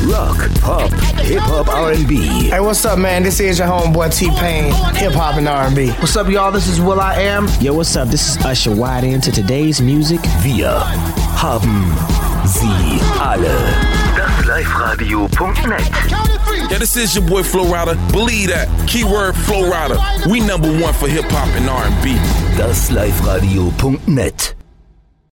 Rock, Pop, Hip-Hop, R&B. Hey, what's up, man? This is your homeboy T-Pain, Hip-Hop and R&B. What's up, y'all? This is will.i.am. Yo, what's up? This is Usher. Wide into today's music. Wir haben sie alle. Das Live-Radio.net. Yeah, this is your boy Flo Rida. Believe that. Keyword Flo Rida. We number one for hip-hop and R&B. Das Live-Radio.net.